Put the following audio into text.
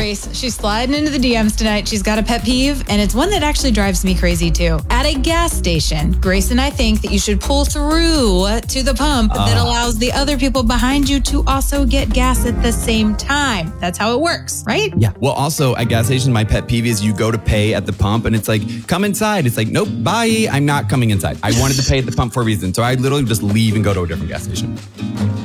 Grace. She's sliding into the DMs tonight. She's got a pet peeve, and it's one that actually drives me crazy too. At a gas station, Grace and I think that you should pull through to the pump that allows the other people behind you to also get gas at the same time. That's how it works, right? Yeah. Well, also at gas stations, my pet peeve is you go to pay at the pump and it's like, come inside. It's like, nope, bye. I'm not coming inside. I wanted to pay at the pump for a reason. So I literally just leave and go to a different gas station.